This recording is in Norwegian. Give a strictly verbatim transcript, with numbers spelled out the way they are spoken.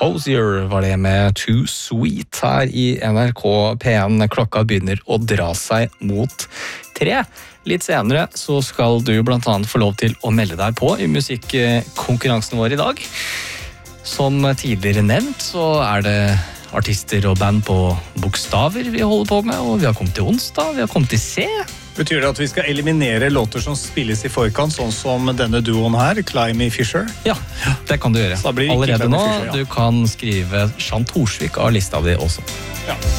Hozier var det med Too Sweet her i N R K P en. Klokka begynner å dra seg mot tre. Litt senere så skal du blant annet få lov til å melde deg på i musikkonkurransen vår i dag. Som tidligere nevnt så er det artister og band på bokstaver vi holder på med, og vi har kommet til onsdag, vi har kommet til C. Betyr det at vi skal eliminere låter som spilles i forkant, sånn som denne duoen her, Climby Fisher? Ja, det kan du gjøre. Så da blir det ikke Allerede Climby nå, Fisher, ja. du kan skrive Jean Torsvik av lista di også. Ja.